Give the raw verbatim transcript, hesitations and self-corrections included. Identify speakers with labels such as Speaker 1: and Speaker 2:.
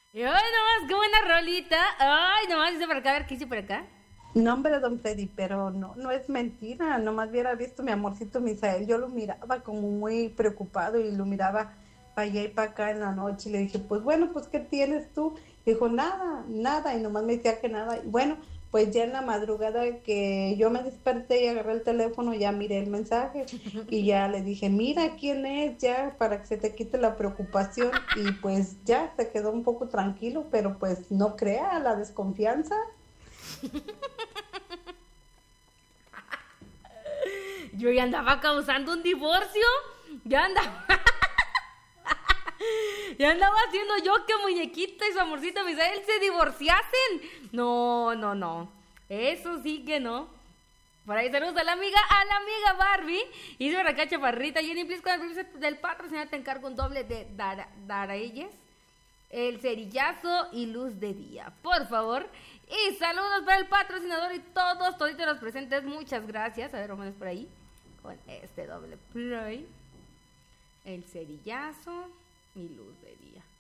Speaker 1: Y ay, nomás, qué buena rolita. Ay, nomás dice por acá, a ver, ¿qué hice por acá?
Speaker 2: No, hombre, don Freddy, pero no, no es mentira. Nomás hubiera visto mi amorcito Misael. Yo lo miraba como muy preocupado y lo miraba para allá y para acá en la noche. Y le dije, pues bueno, pues ¿qué tienes tú? Dijo, nada, nada. Y nomás me decía que nada. Y bueno, pues ya en la madrugada que yo me desperté y agarré el teléfono, ya miré el mensaje y ya le dije, mira quién es, ya para que se te quite la preocupación. Y pues ya se quedó un poco tranquilo, pero pues no crea la desconfianza.
Speaker 1: Yo ya andaba causando un divorcio. Ya andaba. Ya andaba haciendo yo que muñequita y su amorcito Misael se divorciasen. No, no, no. Eso sí que no. Por ahí saludos a la amiga, a la amiga Barbie. Y de acá chaparrita. Jenny, please, con el permiso del patrocinador te encargo un doble de Dara, Darayes, el cerillazo y luz de día. Por favor. Y saludos para el patrocinador y todos, toditos los presentes. Muchas gracias. A ver, vámonos por ahí. Con este doble play. El cerillazo y luz de día.